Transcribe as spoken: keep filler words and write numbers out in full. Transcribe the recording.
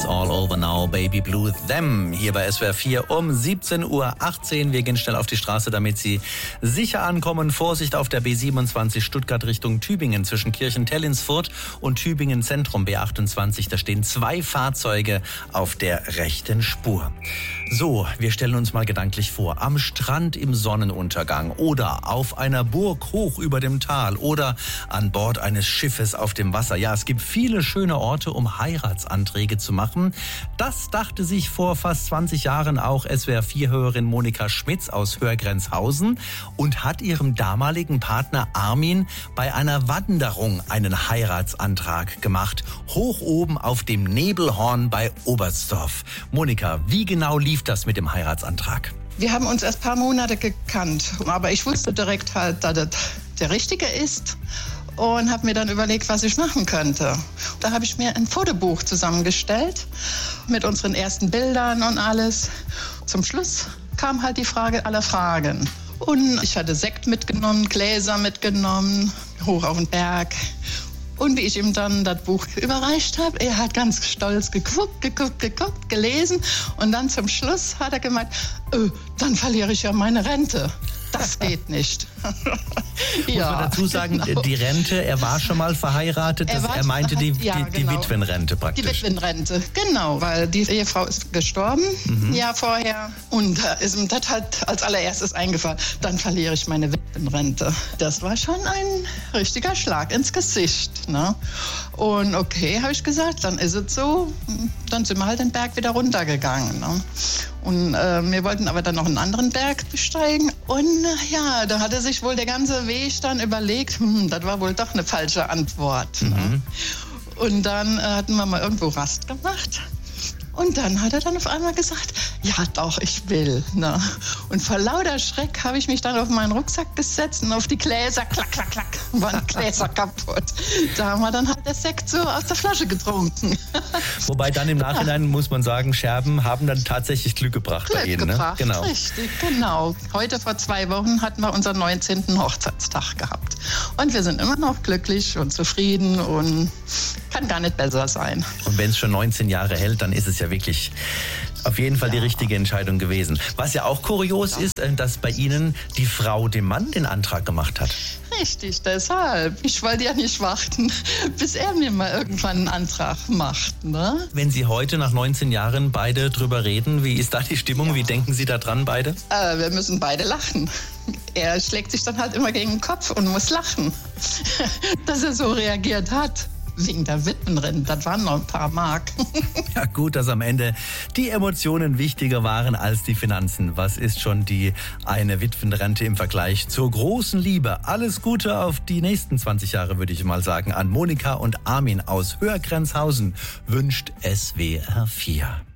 all over now, Baby Blue Them. Hier bei S W R vier um siebzehn Uhr achtzehn. Wir gehen schnell auf die Straße, damit Sie sicher ankommen. Vorsicht auf der B siebenundzwanzig Stuttgart Richtung Tübingen zwischen Kirchen-Tellinsfurt und Tübingen Zentrum B achtundzwanzig. Da stehen zwei Fahrzeuge auf der rechten Spur. So, wir stellen uns mal gedanklich vor, am Strand im Sonnenuntergang oder auf einer Burg hoch über dem Tal oder an Bord eines Schiffes auf dem Wasser. Ja, es gibt viele schöne Orte, um Heiratsanträge zu machen. Das dachte sich vor fast zwanzig Jahren auch S W R vier-Hörerin Monika Schmitz aus Hörgrenzhausen und hat ihrem damaligen Partner Armin bei einer Wanderung einen Heiratsantrag gemacht. Hoch oben auf dem Nebelhorn bei Oberstdorf. Monika, wie genau lief das mit dem Heiratsantrag? Wir haben uns erst ein paar Monate gekannt, aber ich wusste direkt halt, dass das der Richtige ist und habe mir dann überlegt, was ich machen könnte. Da habe ich mir ein Fotobuch zusammengestellt mit unseren ersten Bildern und alles. Zum Schluss kam halt die Frage aller Fragen. Und ich hatte Sekt mitgenommen, Gläser mitgenommen, hoch auf den Berg. Und wie ich ihm dann das Buch überreicht habe, er hat ganz stolz geguckt, geguckt, geguckt, gelesen. Und dann zum Schluss hat er gemeint, äh, dann verliere ich ja meine Rente. Das geht nicht. Muss ja, man dazu sagen, genau. Die Rente, er war schon mal verheiratet, er, das, er meinte die, die, ja, die genau. Witwenrente praktisch. Die Witwenrente, genau, weil die Ehefrau ist gestorben, mhm. ein Jahr vorher. Und da ist ihm das halt als allererstes eingefallen, dann verliere ich meine Witwenrente. Das war schon ein richtiger Schlag ins Gesicht. Ne? Und okay, habe ich gesagt, dann ist es so, dann sind wir halt den Berg wieder runtergegangen. Ne? Und äh, wir wollten aber dann noch einen anderen Berg besteigen. Und äh, ja, da hatte sich wohl der ganze Weg dann überlegt, hm, das war wohl doch eine falsche Antwort. Mhm. Ne? Und dann äh, hatten wir mal irgendwo Rast gemacht. Und dann hat er dann auf einmal gesagt, ja doch, ich will. Ne? Und vor lauter Schreck habe ich mich dann auf meinen Rucksack gesetzt und auf die Gläser, klack, klack, klack, waren Gläser kaputt. Da haben wir dann halt der Sekt so aus der Flasche getrunken. Wobei dann im Nachhinein, ja. muss man sagen, Scherben haben dann tatsächlich Glück gebracht Glück bei Ihnen. gebracht, ne? Genau. Richtig, genau. Heute vor zwei Wochen hatten wir unseren neunzehnten Hochzeitstag gehabt. Und wir sind immer noch glücklich und zufrieden und kann gar nicht besser sein. Und wenn es schon neunzehn Jahre hält, dann ist es ja wirklich auf jeden Fall ja. die richtige Entscheidung gewesen. Was ja auch kurios ja. ist, dass bei Ihnen die Frau dem Mann den Antrag gemacht hat. Richtig, deshalb. Ich wollte ja nicht warten, bis er mir mal irgendwann einen Antrag macht. Ne? Wenn Sie heute nach neunzehn Jahren beide drüber reden, wie ist da die Stimmung? Ja. Wie denken Sie da dran beide? Äh, wir müssen beide lachen. Er schlägt sich dann halt immer gegen den Kopf und muss lachen, dass er so reagiert hat. Wegen der Witwenrente, das waren noch ein paar Mark. Ja gut, dass am Ende die Emotionen wichtiger waren als die Finanzen. Was ist schon die eine Witwenrente im Vergleich zur großen Liebe? Alles Gute auf die nächsten zwanzig Jahre, würde ich mal sagen. An Monika und Armin aus Hörgrenzhausen wünscht S W R vier.